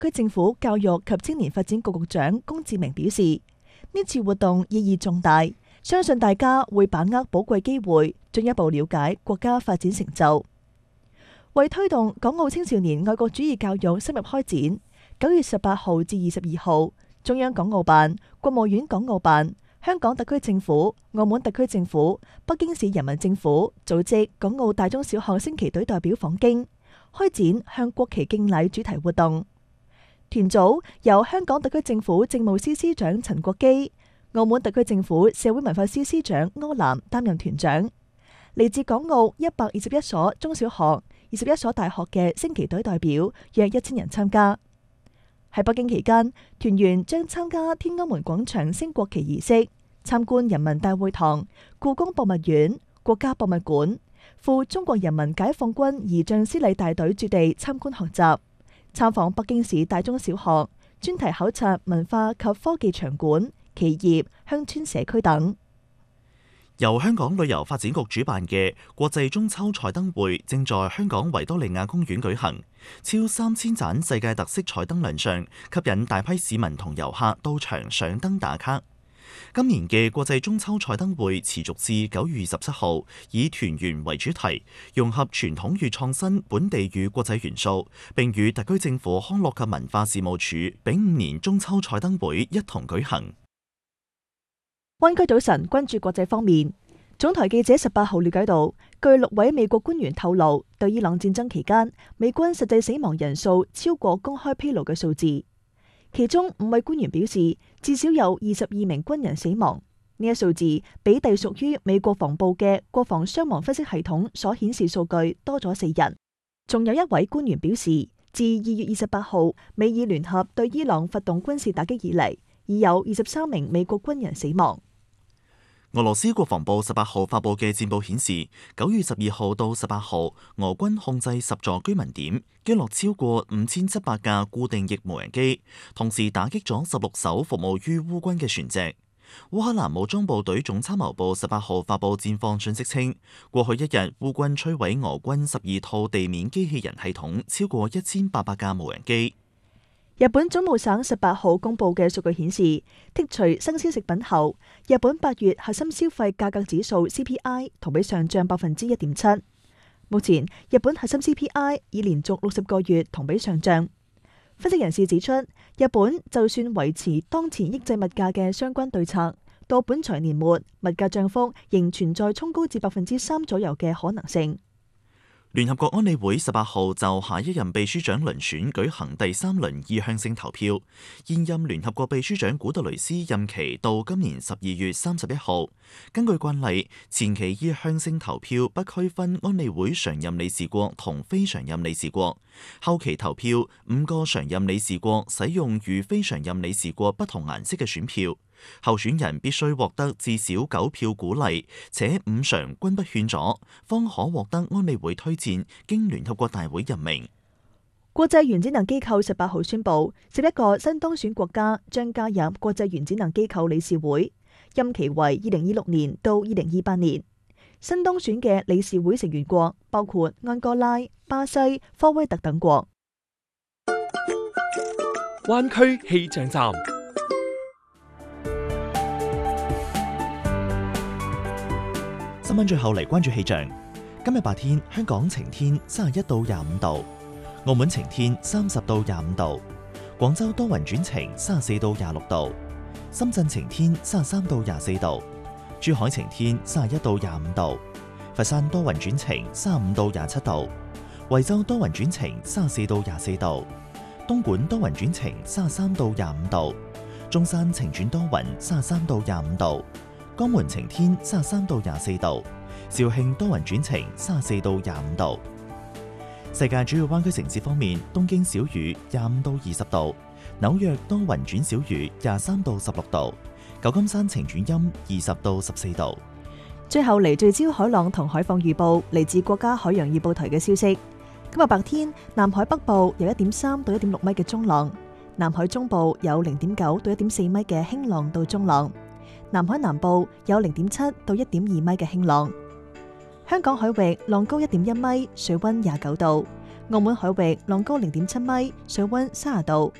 區政府教育及青年發展局局長龔志明表示，呢次活動意義重大，相信大家會把握寶貴機會，進一步了解國家發展成就。為推動港澳青少年愛國主義教育深入開展，9月18號至22號，中央港澳辦、國務院港澳辦、香港特區政府、澳門特區政府、北京市人民政府組織港澳大中小學升旗隊代表訪京，開展向國旗敬禮主題活動。團組由香港特區政府政務司司長陳國基、澳門特區政府社會文化司司長柯南擔任團長。嚟自港澳121所中小學、21所大學嘅升旗隊代表約1000人參加。喺北京期間，團員將參加天安門廣場升國旗儀式，參觀人民大會堂、故宮博物院、國家博物館，赴中國人民解放軍儀仗獅禮大隊駐地參觀學習，參訪北京市大中小學，專題考察文化及科技場館、企業、鄉村社區等。 由香港旅遊發展局主辦嘅國際中秋彩燈會正在香港維多利亞公園舉行，超3000盞世界特色彩燈亮相，吸引大批市民同遊客到場上燈打卡。今年嘅國際中秋彩燈會持續至9月27號，以團圓為主題，融合傳統與創新、本地與國際元素，並與特區政府康樂及文化事務署丙午年中秋彩燈會一同舉行。 灣區早晨關注國際方面，總台記者18號了解到，據6位美國官員透露，對伊朗戰爭期間美軍實際死亡人數超過公開披露嘅數字。其中5位官員表示，至少有22名軍人死亡。呢一數字比隸屬於美國防部嘅國防傷亡分析系統所顯示數據多咗4人。仲有1位官員表示，自2月28號美伊聯合對伊朗發動軍事打擊以嚟，已有23名美國軍人死亡。 俄羅斯國防部18號發佈嘅戰報顯示，9月12號到18號，俄軍控制10座居民點，擊落超過5700架固定翼無人機，同時打擊咗16艘服務於烏軍嘅船隻。烏克蘭武裝部隊總參謀部18號發佈戰況信息稱，過去一日烏軍摧毀俄軍12套地面機器人系統，超過1800架無人機。 日本總務省18號公布嘅數據顯示，剔除生鮮食品後，日本8月核心消費價格指數 CPI 同比上漲1.7%。目前日本核心 CPI 已連續60個月同比上漲。分析人士指出，日本就算維持當前抑制物價嘅相關對策，到本財年末物價漲幅仍存在衝高至3%左右嘅可能性。 聯合國安理會18號就下一任秘書長遴選舉行第3輪意向性投票，現任聯合國秘書長古特雷斯任期到今年12月31號。根據慣例，前期意向性投票不區分安理會常任理事國同非常任理事國，後期投票5個常任理事國使用與非常任理事國不同顏色嘅選票。候選人必須獲得至少9票鼓勵，且5常均不勸阻，方可獲得安理會推薦，經聯合國大會任命。 國際原子能機構18號宣布，11個新當選國家將加入國際原子能機構理事會，任期為2026年到2028年。新當選嘅理事會成員國包括安哥拉、巴西、科威特等國。 灣區氣象站。 新聞最後嚟關注氣象。今日白天香港晴天31到25度，澳門晴天30到25度，廣州多雲轉晴34到26度，深圳晴天33到24度，珠海晴天31到25度，佛山多雲轉晴35到27度，惠州多雲轉晴34到24度，東莞多雲轉晴33到25度，中山晴轉多雲33到25度，江門晴天33到24度，肇慶多雲轉晴34到25度。世界主要灣區城市方面，東京小雨25到20度，紐約多雲轉小雨23到16度，舊金山晴轉陰20到14度。 最後嚟聚焦海浪同海況預報，嚟自國家海洋預報台嘅消息。今日白天，南海北部有1.3到1.6米嘅中浪，南海中部有0.9到1.4米嘅輕浪到中浪，南海南部有0.7到1.2米嘅輕浪。香港海域浪高1.1米，水溫29度。 澳門海域浪高0.7米，水溫30度。